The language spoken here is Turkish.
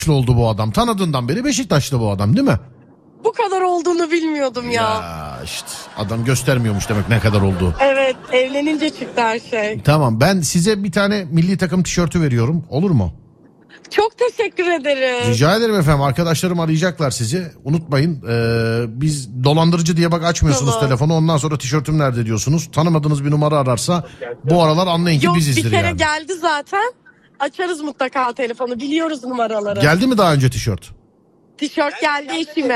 oldu bu adam. Tanıdığından beri Beşiktaşlı bu adam değil mi? Bu kadar olduğunu bilmiyordum ya. Ya işte adam göstermiyormuş demek ne kadar olduğu. Evet, evlenince çıktı her şey. Tamam, ben size bir tane milli takım tişörtü veriyorum. Olur mu? Çok teşekkür ederim. Rica ederim efendim. Arkadaşlarım arayacaklar sizi. Unutmayın. Biz dolandırıcı diye bak açmıyorsunuz Tamam. telefonu. Ondan sonra tişörtüm nerede diyorsunuz. Tanımadığınız bir numara ararsa bu aralar anlayın ki Yok, bizizdir bir kere yani. geldi zaten. Açarız mutlaka telefonu. Biliyoruz numaraları. Geldi mi daha önce tişört? Tişört geldi eşime.